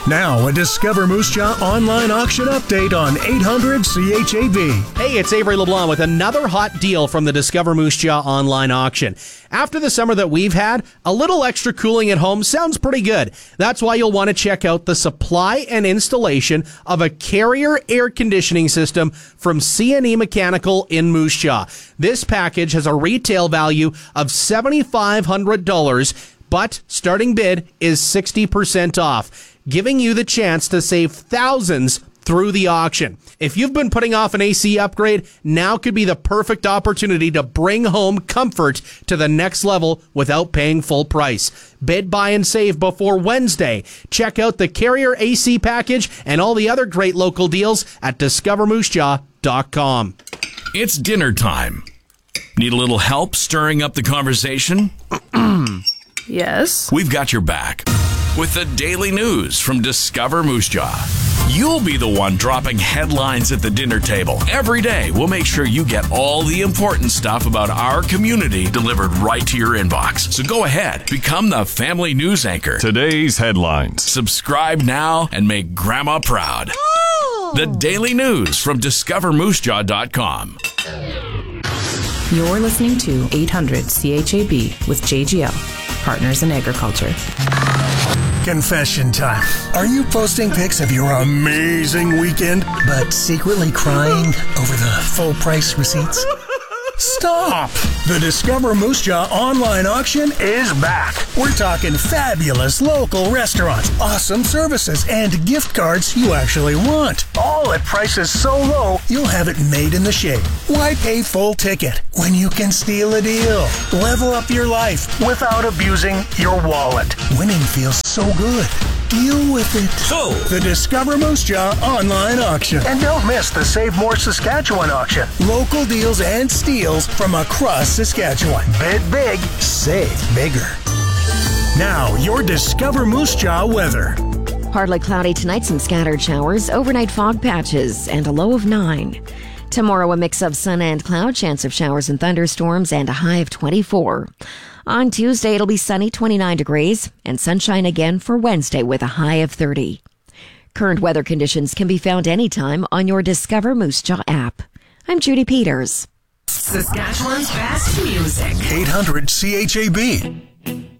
Now, a Discover Moose Jaw online auction update on 800 CHAB. Hey, it's Avery LeBlanc with another hot deal from the Discover Moose Jaw online auction. After the summer that we've had, a little extra cooling at home sounds pretty good. That's why you'll want to check out the supply and installation of a Carrier air conditioning system from C&E Mechanical in Moose Jaw. This package has a retail value of $7,500, but starting bid is 60% off, giving you the chance to save thousands through the auction. If you've been putting off an AC upgrade, now could be the perfect opportunity to bring home comfort to the next level without paying full price. Bid, buy, and save before Wednesday. Check out the Carrier AC package and all the other great local deals at discovermoosejaw.com. It's dinner time. Need a little help stirring up the conversation? Yes. We've got your back with the daily news from Discover Moose Jaw. You'll be the one dropping headlines at the dinner table. Every day, we'll make sure you get all the important stuff about our community delivered right to your inbox. So go ahead, become the family news anchor. Today's headlines. Subscribe now and make Grandma proud. The daily news from discovermoosejaw.com. You're listening to 800 CHAB with JGL, Partners in Agriculture. Confession time. Are you posting pics of your amazing weekend, but secretly crying over the full price receipts? Stop! The Discover Moose Jaw online auction is back. We're talking fabulous local restaurants, awesome services, and gift cards you actually want. All at prices so low, you'll have it made in the shade. Why pay full ticket when you can steal a deal? Level up your life without abusing your wallet. Winning feels so good. Deal with it. So, the Discover Moose Jaw online auction. And don't miss the Save More Saskatchewan auction. Local deals and steals from across Saskatchewan. Bid big, save bigger. Now, your Discover Moose Jaw weather. Partly cloudy tonight, some scattered showers, overnight fog patches, and a low of 9. Tomorrow, a mix of sun and cloud, chance of showers and thunderstorms, and a high of 24. On Tuesday, it'll be sunny, 29 degrees, and sunshine again for Wednesday with a high of 30. Current weather conditions can be found anytime on your Discover Moose Jaw app. I'm Judy Peters. Saskatchewan's best music. 800 CHAB.